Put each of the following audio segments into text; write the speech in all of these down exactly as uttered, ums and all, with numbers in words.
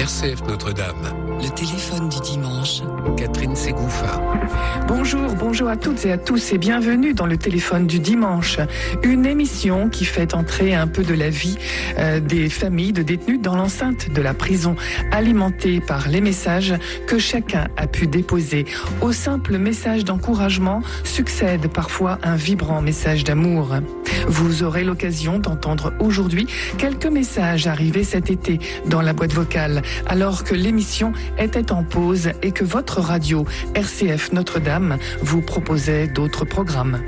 C F Notre-Dame. Le téléphone du dimanche. Catherine Ségoufa. Bonjour, bonjour à toutes et à tous et bienvenue dans le téléphone du dimanche. Une émission qui fait entrer un peu de la vie euh, des familles de détenus dans l'enceinte de la prison, alimentée par les messages que chacun a pu déposer. Au simple message d'encouragement succède parfois un vibrant message d'amour. Vous aurez l'occasion d'entendre aujourd'hui quelques messages arrivés cet été dans la boîte vocale, alors que l'émission était en pause et que votre radio R C F Notre-Dame vous proposait d'autres programmes.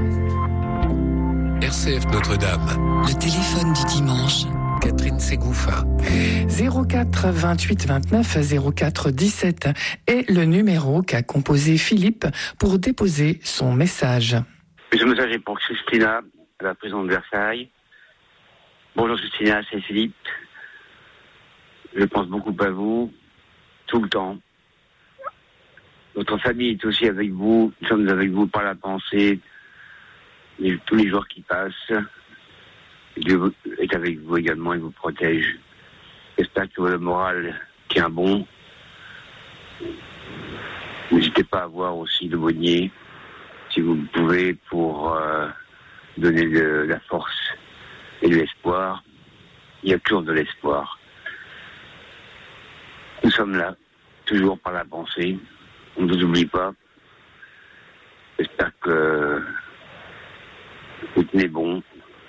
R C F Notre-Dame. Le téléphone du dimanche. Catherine Ségoufa. zéro quatre vingt-huit vingt-neuf zéro quatre dix-sept est le numéro qu'a composé Philippe pour déposer son message. Ce message est pour Christina, à la prison de Versailles. Bonjour Christina, c'est Philippe. Je pense beaucoup à vous, tout le temps. Votre famille est aussi avec vous. Nous sommes avec vous par la pensée. Et tous les jours qui passent. Dieu est avec vous également et vous protège. J'espère que le moral tient bon. N'hésitez pas à voir aussi le Bonnier, si vous le pouvez, pour euh, donner de la force et de l'espoir. Il y a toujours de l'espoir. Nous sommes là, toujours par la pensée. On ne vous oublie pas. J'espère que vous tenez bon.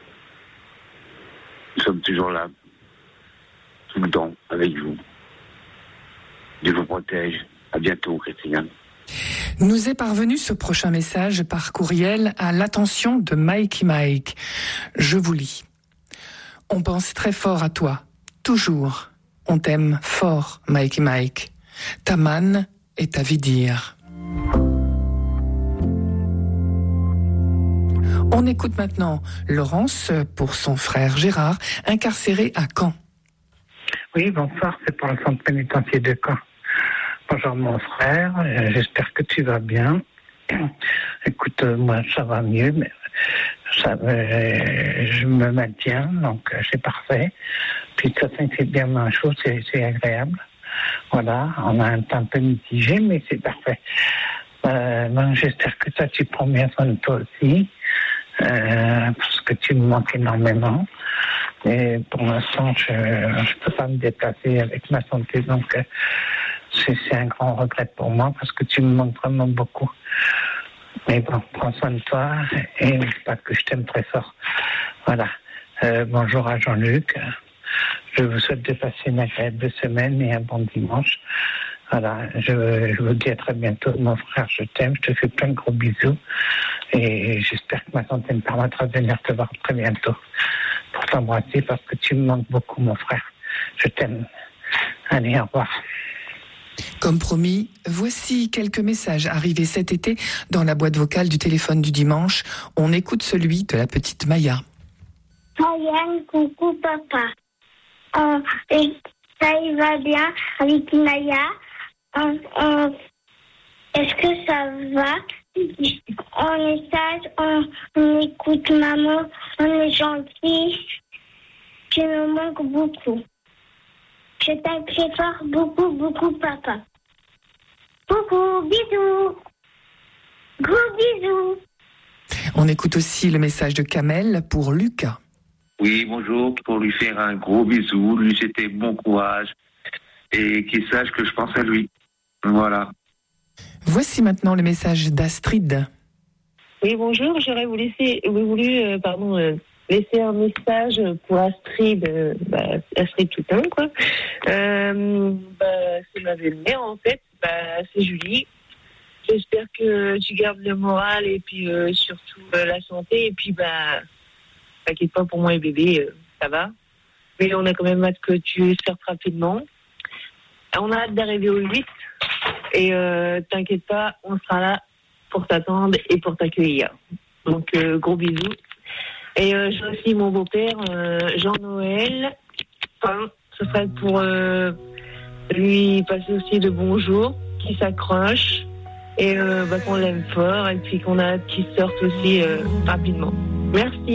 Nous sommes toujours là, tout le temps, avec vous. Dieu vous protège. À bientôt, Christina. Nous est parvenu ce prochain message par courriel à l'attention de Mikey Mike. Je vous lis. On pense très fort à toi, toujours. On t'aime fort, Mikey Mike. Ta manne est à vidir. On écoute maintenant Laurence pour son frère Gérard, incarcéré à Caen. Oui, bonsoir, c'est pour le centre pénitentiaire de Caen. Bonjour mon frère, j'espère que tu vas bien. Écoute, moi ça va mieux, mais ça, euh, je me maintiens, donc c'est parfait. Puis ça c'est bien ma chose, c'est, c'est agréable. Voilà, on a un temps un peu mitigé, mais c'est parfait. Euh, donc j'espère que toi tu prends bien soin de toi aussi, euh, parce que tu me manques énormément. Et pour l'instant, je ne peux pas me déplacer avec ma santé, donc euh, c'est, c'est un grand regret pour moi, parce que tu me manques vraiment beaucoup. Mais bon, prends soin de toi, et n'oublie pas que je t'aime très fort. Voilà. Euh, bonjour à Jean-Luc. Je vous souhaite de passer une agréable semaine et un bon dimanche. Voilà, je, je vous dis à très bientôt, mon frère, je t'aime, je te fais plein de gros bisous et j'espère que ma santé me permettra de venir te voir très bientôt pour t'embrasser parce que tu me manques beaucoup, mon frère. Je t'aime. Allez, au revoir. Comme promis, voici quelques messages arrivés cet été dans la boîte vocale du téléphone du dimanche. On écoute celui de la petite Maya. Marianne, coucou papa. Euh, et ça y va bien avec Maya. Euh, euh, est-ce que ça va? On est sage, on, on écoute maman, on est gentil. Tu me manques beaucoup. Je t'aime très fort, beaucoup, beaucoup, papa. Beaucoup, bisous. Gros bisous. On écoute aussi le message de Kamel pour Lucas. Oui, bonjour, pour lui faire un gros bisou, lui souhaiter bon courage et qu'il sache que je pense à lui. Voilà. Voici maintenant le message d'Astrid. Oui, bonjour, j'aurais voulu laisser, voulu, euh, pardon, euh, laisser un message pour Astrid, euh, bah, Astrid Toutain, quoi. Euh, bah, c'est ma belle-mère, en fait, bah, c'est Julie. J'espère que tu gardes le moral et puis euh, surtout euh, la santé et puis, bah, t'inquiète pas pour moi et bébé, euh, ça va. Mais on a quand même hâte que tu sortes rapidement. On a hâte d'arriver au huit. Et euh, t'inquiète pas, on sera là pour t'attendre et pour t'accueillir. Donc, euh, gros bisous. Et euh, j'ai aussi mon beau-père, euh, Jean-Noël. Enfin, ce serait pour euh, lui passer aussi de bons jours, qu'il s'accroche et euh, bah, qu'on l'aime fort et puis qu'on a hâte qu'il sorte aussi euh, rapidement. Merci.